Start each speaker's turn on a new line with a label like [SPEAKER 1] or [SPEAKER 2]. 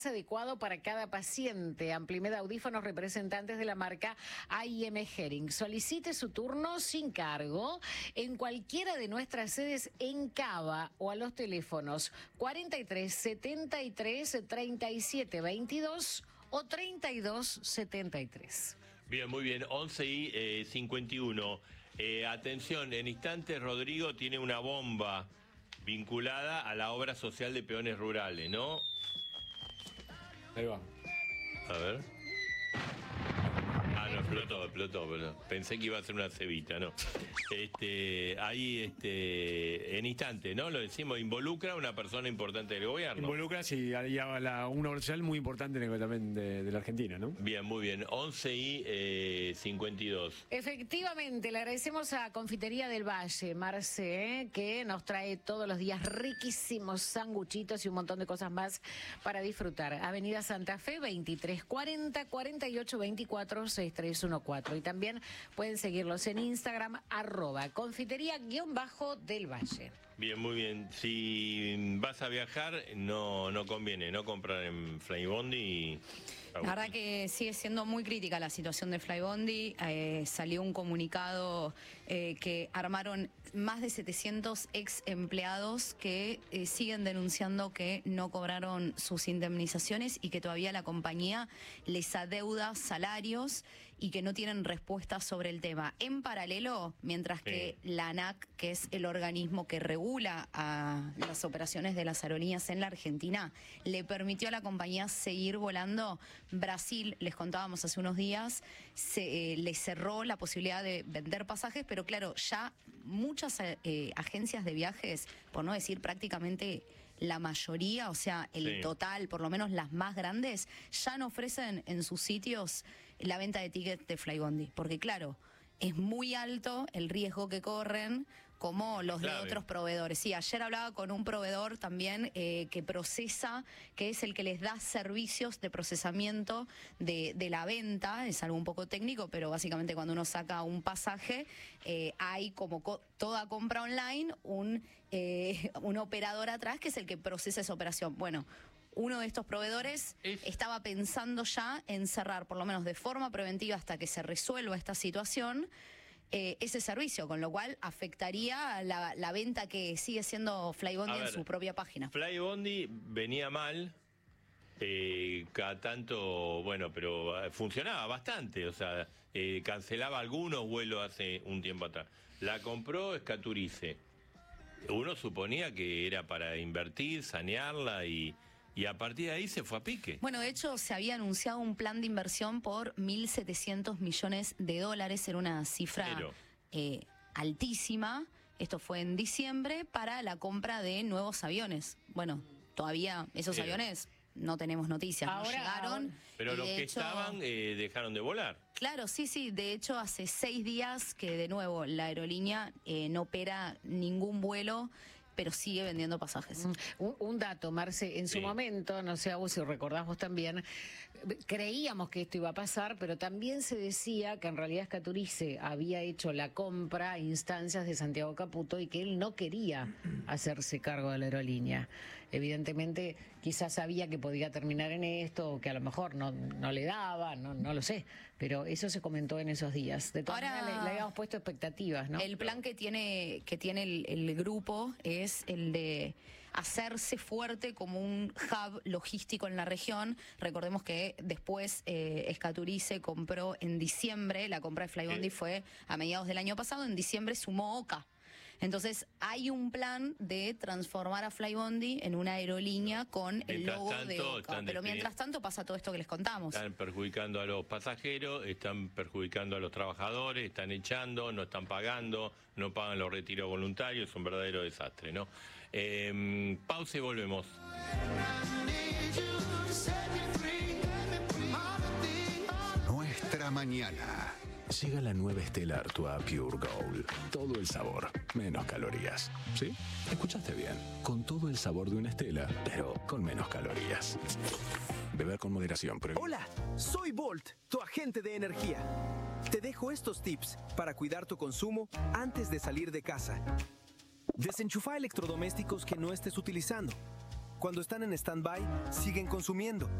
[SPEAKER 1] adecuado para cada paciente. Amplimed Audífonos, representantes de la marca A&M Hearing. Solicite su turno sin cargo en cualquiera de nuestras sedes en Cava o a los teléfonos 43 73 37 22 o 32 73.
[SPEAKER 2] Bien, muy bien, 11:51. Atención, en instantes Rodrigo tiene una bomba vinculada a la obra social de peones rurales, ¿no?
[SPEAKER 3] Ahí va.
[SPEAKER 2] A ver. Ah, no, explotó. Pensé que iba a ser una cebita, ¿no? Ahí, en instante, ¿no? Lo decimos, involucra a una persona importante del gobierno.
[SPEAKER 3] Involucra, sí, a una obra social muy importante también de la Argentina, ¿no?
[SPEAKER 2] Bien, muy bien. 11:52.
[SPEAKER 1] Efectivamente, le agradecemos a Confitería del Valle, Marce, que nos trae todos los días riquísimos sanguchitos y un montón de cosas más para disfrutar. Avenida Santa Fe, 2340 48 24 6314. Y también pueden seguirlos en Instagram, @confitería_del Valle.
[SPEAKER 2] Bien, muy bien. Si vas a viajar, no conviene, no comprar en Flybondi.
[SPEAKER 4] La verdad que sigue siendo muy crítica la situación de Flybondi. Salió un comunicado que armaron más de 700 ex empleados que siguen denunciando que no cobraron sus indemnizaciones y que todavía la compañía les adeuda salarios y que no tienen respuestas sobre el tema. En paralelo, mientras que la ANAC, que es el organismo que regula a las operaciones de las aerolíneas en la Argentina, le permitió a la compañía seguir volando. Brasil, les contábamos hace unos días, le cerró la posibilidad de vender pasajes, pero claro, ya muchas agencias de viajes, por no decir prácticamente la mayoría, o sea, el total, por lo menos las más grandes, ya no ofrecen en sus sitios la venta de tickets de Flybondi, porque claro, es muy alto el riesgo que corren, como los de otros proveedores. Sí, ayer hablaba con un proveedor también que procesa, que es el que les da servicios de procesamiento de la venta. Es algo un poco técnico, pero básicamente cuando uno saca un pasaje, hay como toda compra online un operador atrás que es el que procesa esa operación. Bueno, uno de estos proveedores estaba pensando ya en cerrar, por lo menos de forma preventiva hasta que se resuelva esta situación, ese servicio, con lo cual afectaría la venta que sigue siendo Flybondi en su propia página.
[SPEAKER 2] Flybondi venía mal, cada tanto, bueno, pero funcionaba bastante, o sea, cancelaba algunos vuelos hace un tiempo atrás. La compró Escaturice. Uno suponía que era para invertir, sanearla y a partir de ahí se fue a pique.
[SPEAKER 4] Bueno, de hecho, se había anunciado un plan de inversión por 1.700 millones de dólares, era una cifra altísima. Esto fue en diciembre para la compra de nuevos aviones. Bueno, todavía esos aviones no tenemos noticias, no llegaron.
[SPEAKER 2] Pero los que estaban dejaron de volar.
[SPEAKER 4] Claro, sí. De hecho, hace 6 días que de nuevo la aerolínea no opera ningún vuelo, pero sigue vendiendo pasajes.
[SPEAKER 1] Un dato, Marce, en su momento, no sé a vos si recordás vos también, creíamos que esto iba a pasar, pero también se decía que en realidad Escaturice había hecho la compra a instancias de Santiago Caputo y que él no quería hacerse cargo de la aerolínea. Evidentemente, quizás sabía que podía terminar en esto, o que a lo mejor no le daba, no lo sé, pero eso se comentó en esos días. De todas maneras, le habíamos puesto expectativas, ¿no?
[SPEAKER 4] El plan que tiene el grupo es el de hacerse fuerte como un hub logístico en la región. Recordemos que después Escaturice compró en diciembre, la compra de Flybondi fue a mediados del año pasado, en diciembre sumó OCA. Entonces hay un plan de transformar a Flybondi en una aerolínea con el logo de OCA. Pero mientras tanto pasa todo esto que les contamos.
[SPEAKER 2] Están perjudicando a los pasajeros, están perjudicando a los trabajadores, están echando, no están pagando, no pagan los retiros voluntarios, es un verdadero desastre, ¿no? Pausa y volvemos.
[SPEAKER 5] Nuestra mañana.
[SPEAKER 6] Llega la nueva Stella Artois Pure Gold. Todo el sabor, menos calorías. ¿Sí? Escuchaste bien. Con todo el sabor de una Stella, pero con menos calorías. Beber con moderación.
[SPEAKER 7] Hola, soy Volt, tu agente de energía. Te dejo estos tips para cuidar tu consumo antes de salir de casa. Desenchufa electrodomésticos que no estés utilizando. Cuando están en stand-by, siguen consumiendo.